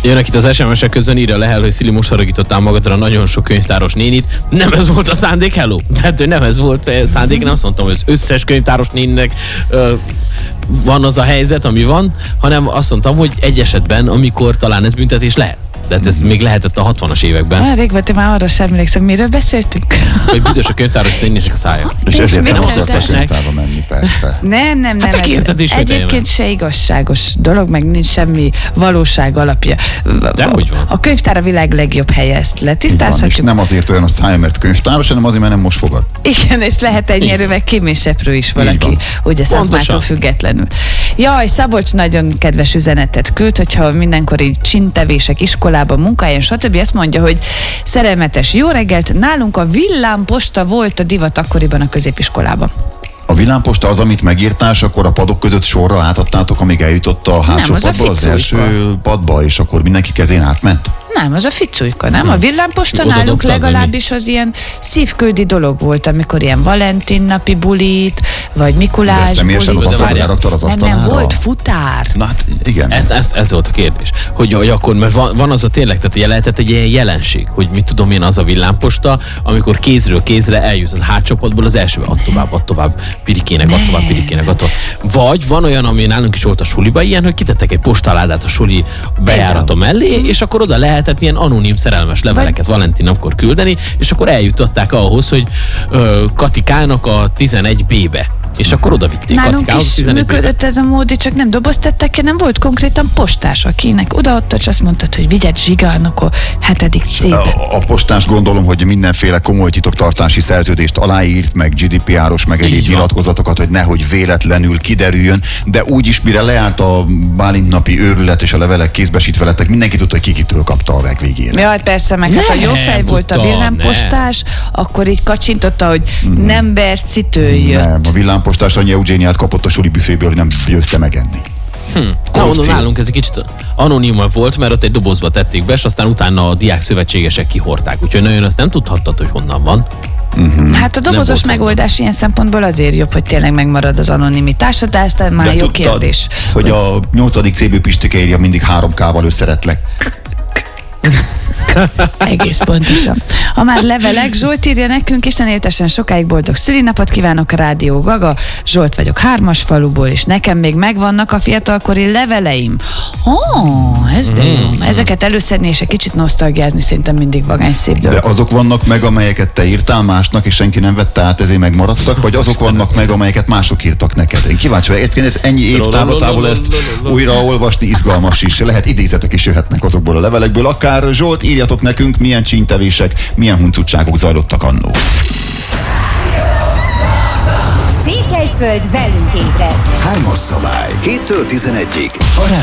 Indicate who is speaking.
Speaker 1: Jönnek itt az SMS-ek közön, írja Lehel, hogy Szili, most haragítottál magadra nagyon sok könyvtáros nénit. Nem ez volt a szándék, hello? Tehát, hogy nem ez volt szándék, nem azt mondtam, hogy az összes könyvtáros néninek van az a helyzet, ami van, hanem azt mondtam, hogy egy esetben, amikor talán ez büntetés lehet. De ez még lehetett a 60-as években.
Speaker 2: Rég volt, én már arra sem emlékszem, miről beszéltünk.
Speaker 1: Hogy büdös a könyvtáros néznek a szája.
Speaker 3: És ezért nem
Speaker 1: az összesnek.
Speaker 3: menni, persze.
Speaker 2: Nem.
Speaker 1: Hát
Speaker 2: ez egyébként se igazságos dolog, meg nincs semmi valóság alapja.
Speaker 1: De hogy van?
Speaker 2: A könyvtár a világ legjobb helye, ezt letisztázhatjuk.
Speaker 3: És nem azért olyan a szája, mert könyvtáros, hanem azért, mert nem most fogad.
Speaker 2: Igen, és lehet egy nyerővel kéményseprő is valaki, ugye szakmától függetlenül. Jaj, Szabolcs nagyon kedves üzenetet küld, hogyha mindenkor így csintevések, iskolában, munkahelyen, stb. Ezt mondja, hogy szerelmetes jó reggelt, nálunk a villámposta volt a divat akkoriban a középiskolában.
Speaker 3: A villámposta az, amit megírtál, és akkor a padok között sorra átadtátok, amíg eljutott a hátsó padból az első padba, és akkor mindenki kezén átment?
Speaker 2: Nem, az a ficujka, nem? A villámposta nálunk legalábbis az ilyen szívküldi dolog volt, amikor ilyen Valentin napi bulit, vagy Mikulás
Speaker 3: de személyesen
Speaker 2: bulit.
Speaker 3: leraktad az asztalára?
Speaker 2: Nem, volt futár.
Speaker 3: Na hát igen.
Speaker 1: Ez volt a kérdés. Hogy akkor, mert van az a tényleg, tehát lehetett egy ilyen jelenség, hogy mit tudom én, az a villámposta, amikor kézről kézre eljut az hátcsapatból az elsőbe, add tovább, pirikének, add tovább. Vagy van olyan, ami nálunk is volt a suliba ilyen, hogy kitettek egy postaládát a suli bejárata mellé, és akkor oda lehetett ilyen anonim szerelmes leveleket Valentin napkor küldeni, és akkor eljutották ahhoz, hogy Katikának a 11B-be. És akkor oda vitték Katikához a 11B-be.
Speaker 2: Nálunk is működött ez a mód, csak nem doboztettek ki, nem volt konkrétan postás, akinek odaadta, és azt mondtad, hogy vigyed Zsigának a 7. C-be.
Speaker 3: A postás gondolom, hogy mindenféle komoly titoktartási szerződést aláírt, meg GDPR-os, meg egyéb nyilatkozatokat, hogy nehogy véletlenül kiderüljön, de úgyis mire leállt a Bálint napi őrület és a levelek kézbesítve lettek, mindenki tudta, hogy kitől kapta a végére.
Speaker 2: Jaj, persze, meg hát a jó fej volt a villámpostás, akkor így kacsintotta, hogy nem Bercitől jött.
Speaker 3: Nem, a villámpostás annyi Eugéniát kapott a suli büféből, hogy nem jössze megenni.
Speaker 1: Mondom, nálunk ez egy kicsit anonimabb volt, mert ott egy dobozba tették be, és aztán utána a diák szövetségesek kihordták. Úgyhogy nagyon azt nem tudhattad, hogy honnan van.
Speaker 2: Hát a dobozos megoldás ilyen szempontból azért jobb, hogy tényleg megmarad az anonimitás, de aztán már jó kérdés.
Speaker 3: Hogy a 8. C-ből Pistike írja mindig 3K-val összeretlek.
Speaker 2: Egész pontosan. Ha már levelek, Zsolt írja nekünk, Isten éltessen sokáig boldog szülinapot kívánok, Rádió Gaga. Zsolt vagyok Hármasfaluból, és nekem még megvannak a fiatalkori leveleim. Ez de jó. Ezeket előszedni és egy kicsit nosztalgiázni szerintem mindig vagány szép dolog.
Speaker 3: De azok vannak meg, amelyeket te írtál másnak, és senki nem vette át, ezért megmaradtak, vagy azok vannak meg, amelyeket mások írtak neked? Én kíváncsi vagyok, egyébként ennyi év távlatából ezt újra olvasni izgalmas is. Lehet idézetek is jöhetnek azokból a levelekből. Akár Zsolt, írjatok nekünk, milyen csíntevések, milyen huncutságok zajlottak annó.
Speaker 4: Székelyföld velünk ébred.
Speaker 5: 3-as szabály, 7-től 11-ig. A